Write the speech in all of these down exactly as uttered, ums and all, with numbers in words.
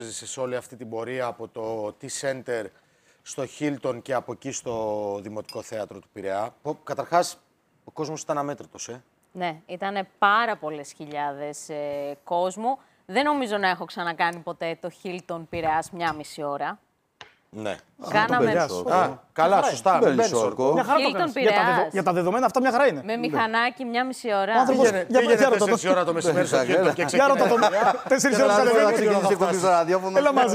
σε όλη αυτή την πορεία από το T-Center στο Hilton και από εκεί στο Δημοτικό Θέατρο του Πειραιά. Καταρχάς, ο κόσμος ήταν αμέτρητος, ε. Ναι, ήταν πάρα πολλές χιλιάδες ε, κόσμου. Δεν νομίζω να έχω ξανακάνει ποτέ το Hilton Πειραιάς μια μισή ώρα. Ναι. Κάναμε... Α, καλά, σωστά. Δεν μπαίνεις όρκο. Μια χαρά το κάνεις. Για τα, δεδο... για τα δεδομένα αυτά μια χαρά είναι. Με μηχανάκι μια μισή ώρα. Άνθρωπος... Πήγαινε, πήγαινε τέσσερις ώρα το μεσημέρι στο Hilton και ξεκινάει. Για ρώτα το τέσσερις ώρα κατεβαίνει. Έλα μαζί.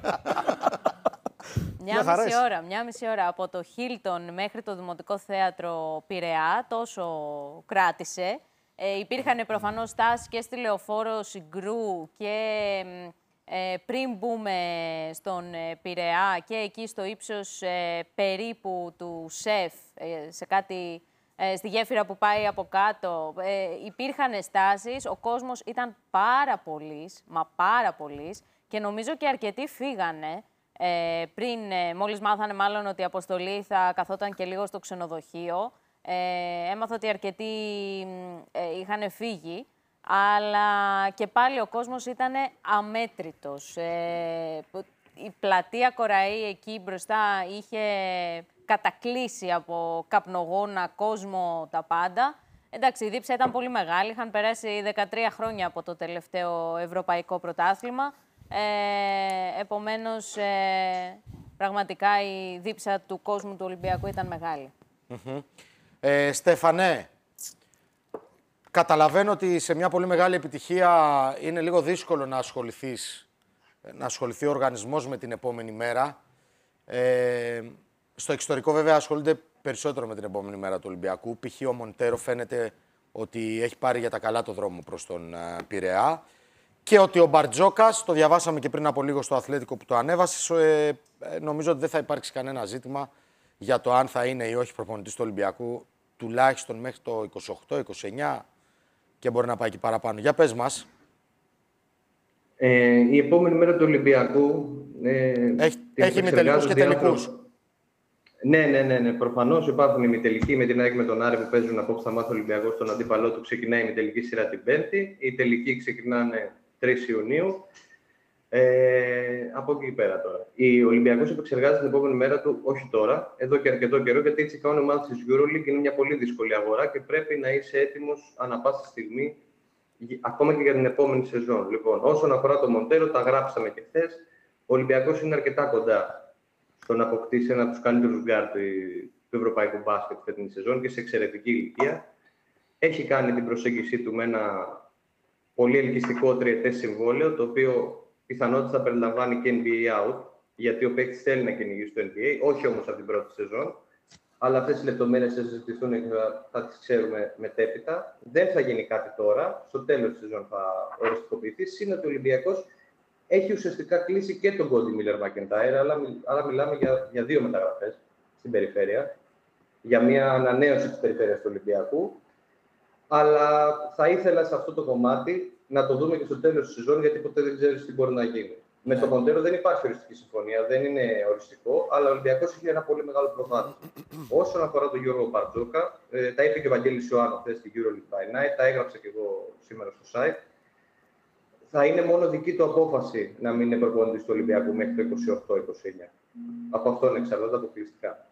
Μια μισή ώρα, μια μισή ώρα από το Hilton μέχρι το Δημοτικό Θέατρο Πειραιά, τόσο κράτησε. Ε, υπήρχαν προφανώς στάσεις και στη Λεωφόρο Συγκρού και ε, πριν μπούμε στον ε, Πειραιά και εκεί στο ύψος ε, περίπου του ΣΕΦ, ε, σε κάτι, ε, στη γέφυρα που πάει από κάτω, ε, υπήρχαν στάσεις, ο κόσμος ήταν πάρα πολύς, μα πάρα πολύς και νομίζω και αρκετοί φύγανε. Ε, πριν, ε, μόλις μάθανε μάλλον ότι η αποστολή θα καθόταν και λίγο στο ξενοδοχείο, ε, έμαθα ότι αρκετοί ε, είχαν φύγει, αλλά και πάλι ο κόσμος ήταν αμέτρητος. Ε, η πλατεία Κοραή εκεί μπροστά είχε κατακλείσει από καπνογόνα, κόσμο, τα πάντα. Εντάξει, η δίψα ήταν πολύ μεγάλη, είχαν περάσει δεκατρία χρόνια από το τελευταίο ευρωπαϊκό πρωτάθλημα. Ε, επομένως, ε, πραγματικά η δίψα του κόσμου του Ολυμπιακού ήταν μεγάλη. Mm-hmm. ε, Στέφανε, καταλαβαίνω ότι σε μια πολύ μεγάλη επιτυχία είναι λίγο δύσκολο να ασχοληθείς, να ασχοληθεί ο οργανισμός με την επόμενη μέρα. Ε, στο εξωτερικό βέβαια ασχολούνται περισσότερο με την επόμενη μέρα του Ολυμπιακού. Π.χ. ο Μοντέρο φαίνεται ότι έχει πάρει για τα καλά το δρόμο προς τον uh, Πειραιά. Και ότι ο Μπαρτζόκας, το διαβάσαμε και πριν από λίγο στο Αθλέτικο που το ανέβασε, ε, ε, νομίζω ότι δεν θα υπάρξει κανένα ζήτημα για το αν θα είναι ή όχι προπονητής του Ολυμπιακού, τουλάχιστον μέχρι το είκοσι οκτώ είκοσι εννιά και μπορεί να πάει και παραπάνω. Για πες μας. Ε, η επόμενη μέρα του Ολυμπιακού... Ε, έχει έχει ημιτελικούς και τελικούς. Ναι, ναι, ναι, ναι. Προφανώς υπάρχουν ημιτελικοί με την ΑΕΚ με τον Άρη που παίζουν απόψε θα μάθει ο Ολυμπιακός στον αντίπαλό του. Ξεκινάει η ημιτελική σειρά την Πέμπτη. Οι τελικοί ξεκινάνε τρεις Ιουνίου. Ε, από εκεί πέρα τώρα. Ο Ολυμπιακός επεξεργάζεται την επόμενη μέρα του, όχι τώρα, εδώ και αρκετό καιρό, γιατί έτσι κάνουν ομάδες της EuroLeague. Είναι μια πολύ δύσκολη αγορά και πρέπει να είσαι έτοιμος ανά πάσα στιγμή, ακόμα και για την επόμενη σεζόν. Λοιπόν, όσον αφορά το Μοντέρο, τα γράψαμε και χθες. Ο Ολυμπιακός είναι αρκετά κοντά στο να αποκτήσει ένα από τους καλύτερους γκάρ του ευρωπαϊκού μπάσκετ φετινή σεζόν και σε εξαιρετική ηλικία. Έχει κάνει την προσέγγιση του με ένα πολύ ελκυστικό τριετές συμβόλαιο, το οποίο πιθανότητα θα περιλαμβάνει και N B A out, γιατί ο παίκτης θέλει να κυνηγήσει το N B A, όχι όμως από την πρώτη σεζόν. Αλλά αυτές οι λεπτομέρειες θα συζητηθούν και θα τις ξέρουμε μετέπειτα. Δεν θα γίνει κάτι τώρα. Στο τέλος της σεζόν θα οριστικοποιηθεί. Συν ότι ο Ολυμπιακός έχει ουσιαστικά κλείσει και τον Κόντι Μίλερ Μακεντάιρ, αλλά, αλλά μιλάμε για, για δύο μεταγραφές στην περιφέρεια, για μια ανανέωση της περιφέρειας του Ολυμπιακού. Αλλά θα ήθελα σε αυτό το κομμάτι να το δούμε και στο τέλος της σεζόν, γιατί ποτέ δεν ξέρεις τι μπορεί να γίνει. Με τον Μοντέρο δεν υπάρχει οριστική συμφωνία, δεν είναι οριστικό, αλλά ο Ολυμπιακός έχει ένα πολύ μεγάλο προβάδισμα. Όσον αφορά τον Γιώργο Μπαρτζόκα, ε, τα είπε και ο Βαγγέλης Ιωάννου χθες στην EuroLeague by Night, τα έγραψα και εγώ σήμερα στο site. Θα είναι μόνο δική του απόφαση να μην είναι προπονητής του Ολυμπιακού μέχρι το είκοσι οκτώ είκοσι εννιά. Από αυτόν εξαρτάται αποκλειστικά.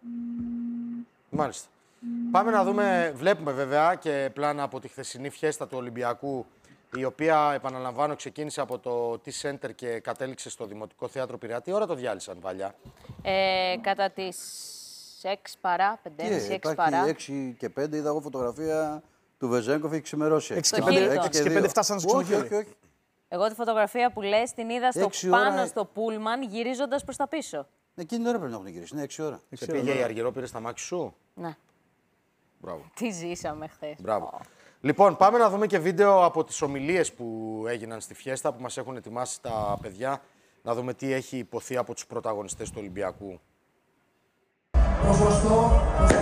Μάλιστα. Πάμε να δούμε, βλέπουμε βέβαια και πλάνα από τη χθεσινή φιέστα του Ολυμπιακού, η οποία, επαναλαμβάνω, ξεκίνησε από το T-Center και κατέληξε στο Δημοτικό Θέατρο Πειραιά. Τι ώρα το διάλυσαν, Βαλιά? Ε, κατά τις έξι παρά, πέντε και μισή, έξι παρά. έξι και πέντε, είδα εγώ φωτογραφία του Βεζέγκοφ, έχει ξημερώσει. έξι και πέντε φτάσανε στο ξενοδοχείο. Εγώ τη φωτογραφία που λες την είδα στο πάνω στο πούλμαν, γυρίζοντας προς τα πίσω. Εκείνη την ώρα πρέπει να έχουν γυρίσει, είναι έξι ώρα. Σε πήγε η Αργυρό, πήρε στα μάξι σου. Ναι. Μπράβο. Τι ζήσαμε χθες. Μπράβο. Oh. Λοιπόν, πάμε να δούμε και βίντεο από τις ομιλίες που έγιναν στη φιέστα, που μας έχουν ετοιμάσει τα παιδιά. Να δούμε τι έχει υποθεί από τους πρωταγωνιστές του Ολυμπιακού. Ποσοστό,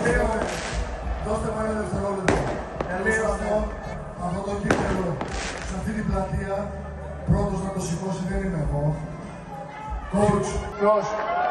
δώστε μου ένα δευτερόλεπτο. Ποσοστό, αυτό το κύπελο, σε αυτή την πλατεία, πρώτος να το σηκώσει δεν είμαι εγώ. Coach.